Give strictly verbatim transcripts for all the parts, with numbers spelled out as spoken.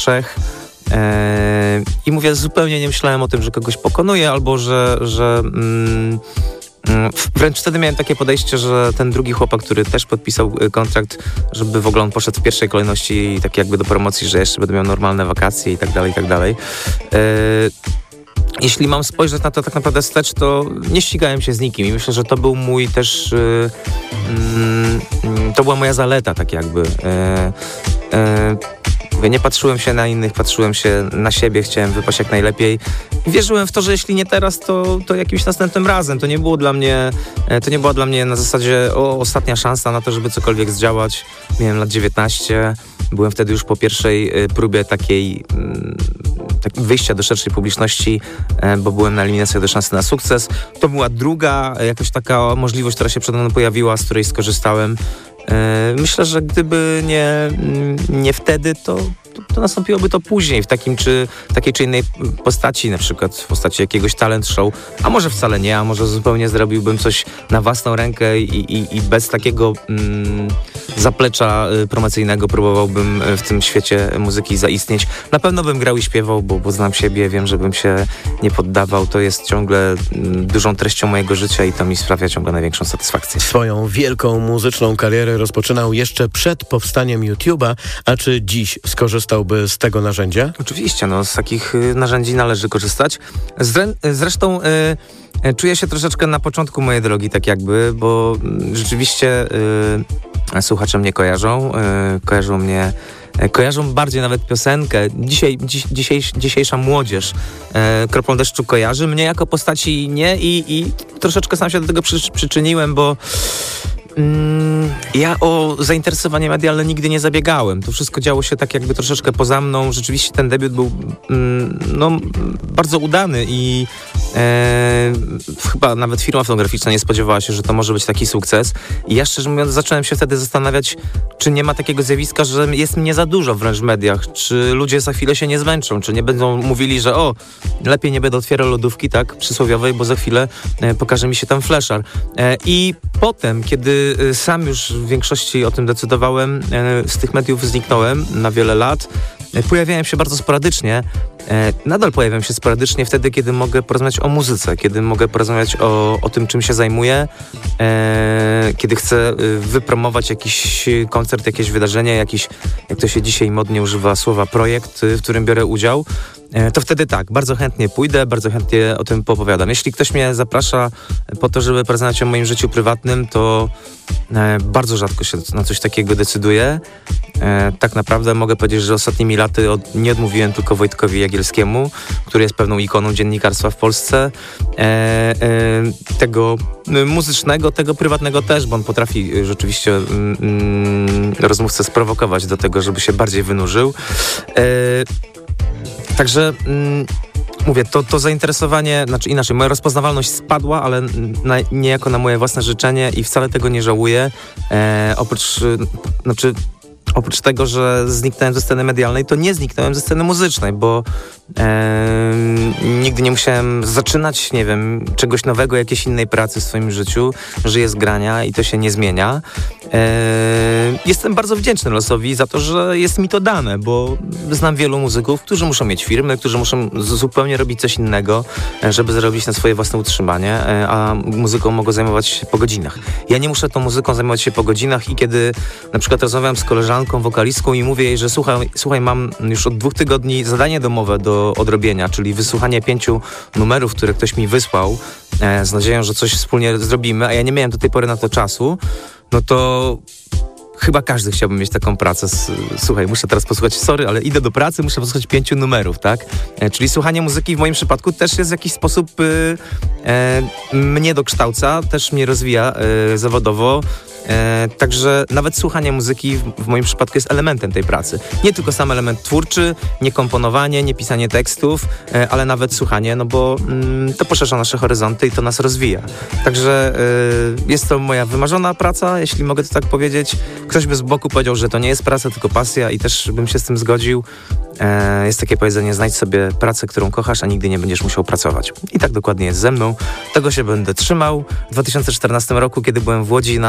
trzech. E, I mówię, zupełnie nie myślałem o tym, że kogoś pokonuję, albo że... że mm, wręcz wtedy miałem takie podejście, że ten drugi chłopak, który też podpisał kontrakt, żeby w ogóle on poszedł w pierwszej kolejności tak jakby do promocji, że jeszcze będę miał normalne wakacje i tak dalej, i tak dalej. Jeśli mam spojrzeć na to tak naprawdę wstecz, to nie ścigałem się z nikim i myślę, że to był mój też, yy, yy, to była moja zaleta tak jakby. Yy, yy, nie patrzyłem się na innych, patrzyłem się na siebie, chciałem wypaść jak najlepiej i wierzyłem w to, że jeśli nie teraz, to, to jakimś następnym razem. To nie było dla mnie, to nie była dla mnie na zasadzie o, ostatnia szansa na to, żeby cokolwiek zdziałać. Miałem lat dziewiętnaście, byłem wtedy już po pierwszej próbie takiej tak, wyjścia do szerszej publiczności, bo byłem na eliminacjach do Szansy na sukces. To była druga jakaś taka możliwość, która się przede mną pojawiła, z której skorzystałem. Myślę, że gdyby nie, nie wtedy, to, to, to nastąpiłoby to później w takim czy, takiej czy innej postaci, na przykład w postaci jakiegoś talent show, a może wcale nie, a może zupełnie zrobiłbym coś na własną rękę i, i, i bez takiego mm, zaplecza promocyjnego próbowałbym w tym świecie muzyki zaistnieć. Na pewno bym grał i śpiewał, bo, bo znam siebie, wiem, że bym się nie poddawał. To jest ciągle mm, dużą treścią mojego życia i to mi sprawia ciągle największą satysfakcję. Swoją wielką muzyczną karierę rozpoczynał jeszcze przed powstaniem YouTube'a, a czy dziś skorzystałby z tego narzędzia? Oczywiście, no z takich y, narzędzi należy korzystać. Zre, zresztą y, y, czuję się troszeczkę na początku mojej drogi, tak jakby, bo y, rzeczywiście y, słuchacze mnie kojarzą, y, kojarzą mnie Kojarzą bardziej nawet piosenkę. Dzisiaj, dziś, dzisiejsz, dzisiejsza młodzież e, Kroplą deszczu kojarzy. Mnie jako postaci nie i, i troszeczkę sam się do tego przy, przyczyniłem, bo mm, ja o zainteresowanie medialne nigdy nie zabiegałem. To wszystko działo się tak jakby troszeczkę poza mną. Rzeczywiście ten debiut był mm, no, bardzo udany i e, chyba nawet firma fotograficzna nie spodziewała się, że to może być taki sukces. I ja szczerze mówiąc zacząłem się wtedy zastanawiać, czy nie ma takiego zjawiska, że jest mnie za dużo wręcz w mediach, czy ludzie za chwilę się nie zmęczą, czy nie będą mówili, że o, lepiej nie będę otwierał lodówki, tak, przysłowiowej, bo za chwilę e, pokaże mi się tam fleszar. E, I potem, kiedy e, sam już w większości o tym decydowałem, e, z tych mediów zniknąłem na wiele lat, e, pojawiałem się bardzo sporadycznie. E, nadal pojawiam się sporadycznie wtedy, kiedy mogę porozmawiać o muzyce, kiedy mogę porozmawiać o, o tym, czym się zajmuję, e, kiedy chcę wypromować jakiś koncert, jakieś wydarzenie, jakiś, jak to się dzisiaj modnie używa słowa, projekt, w którym biorę udział, e, to wtedy tak, bardzo chętnie pójdę, bardzo chętnie o tym poopowiadam. Jeśli ktoś mnie zaprasza po to, żeby porozmawiać o moim życiu prywatnym, to e, bardzo rzadko się na coś takiego decyduję. E, tak naprawdę mogę powiedzieć, że ostatnimi laty od, nie odmówiłem tylko Wojtkowi Jagielskiemu, który jest pewną ikoną dziennikarstwa w Polsce, e, e, tego muzycznego, tego prywatnego też, bo on potrafi rzeczywiście mm, rozmówcę sprowokować do tego, żeby się bardziej wynurzył. E, także mm, mówię, to, to zainteresowanie, znaczy inaczej, moja rozpoznawalność spadła, ale na, niejako na moje własne życzenie i wcale tego nie żałuję. E, oprócz, znaczy Oprócz tego, że zniknąłem ze sceny medialnej, to nie zniknąłem ze sceny muzycznej, bo e, nigdy nie musiałem zaczynać, nie wiem, czegoś nowego, jakiejś innej pracy w swoim życiu. Żyję z grania i to się nie zmienia. E, jestem bardzo wdzięczny losowi za to, że jest mi to dane, bo znam wielu muzyków, którzy muszą mieć firmy, którzy muszą zupełnie robić coś innego, żeby zarobić na swoje własne utrzymanie, a muzyką mogą zajmować się po godzinach. Ja nie muszę tą muzyką zajmować się po godzinach i kiedy na przykład rozmawiam z koleżanką, wokalistką i mówię jej, że słuchaj, słuchaj, mam już od dwóch tygodni zadanie domowe do odrobienia, czyli wysłuchanie pięciu numerów, które ktoś mi wysłał e, z nadzieją, że coś wspólnie zrobimy, a ja nie miałem do tej pory na to czasu, no to chyba każdy chciałby mieć taką pracę. Słuchaj, muszę teraz posłuchać, sorry, ale idę do pracy, muszę posłuchać pięciu numerów, tak? E, czyli słuchanie muzyki w moim przypadku też jest w jakiś sposób y, e, mnie dokształca, też mnie rozwija y, zawodowo. E, także nawet słuchanie muzyki w, w moim przypadku jest elementem tej pracy. Nie tylko sam element twórczy, nie komponowanie, nie pisanie tekstów, e, ale nawet słuchanie, no bo mm, to poszerza nasze horyzonty i to nas rozwija. Także e, jest to moja wymarzona praca, jeśli mogę to tak powiedzieć. Ktoś by z boku powiedział, że to nie jest praca, tylko pasja i też bym się z tym zgodził. E, jest takie powiedzenie, znajdź sobie pracę, którą kochasz, a nigdy nie będziesz musiał pracować. I tak dokładnie jest ze mną. Tego się będę trzymał. W dwa tysiące czternastym roku, kiedy byłem w Łodzi na Aeros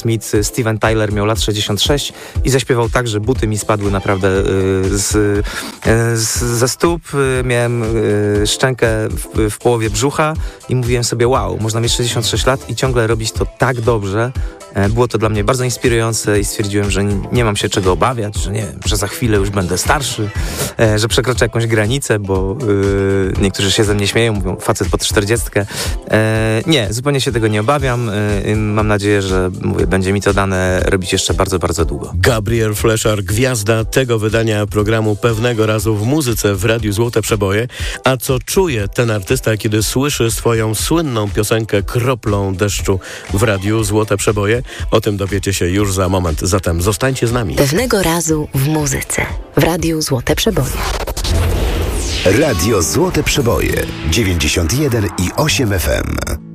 Aerosmith, Steven Tyler miał lat sześćdziesiąt sześć i zaśpiewał tak, że buty mi spadły naprawdę z, z, ze stóp. Miałem szczękę w, w połowie brzucha i mówiłem sobie, wow, można mieć sześćdziesiąt sześć lat i ciągle robić to tak dobrze. Było to dla mnie bardzo inspirujące i stwierdziłem, że nie mam się czego obawiać, że nie wiem, że za chwilę już będę starszy, że przekroczę jakąś granicę, bo yy, niektórzy się ze mnie śmieją, mówią facet pod czterdziestkę. E, nie, zupełnie się tego nie obawiam. E, mam nadzieję, że mówię, będzie mi to dane robić jeszcze bardzo, bardzo długo. Gabriel Fleszar, gwiazda tego wydania programu Pewnego Razu w Muzyce w Radiu Złote Przeboje. A co czuje ten artysta, kiedy słyszy swoją słynną piosenkę Kroplą deszczu w Radiu Złote Przeboje? O tym dowiecie się już za moment. Zatem zostańcie z nami. Pewnego Razu w Muzyce w Radiu Złote Przeboje. Radio Złote Przeboje dziewięćdziesiąt jeden i osiem F M.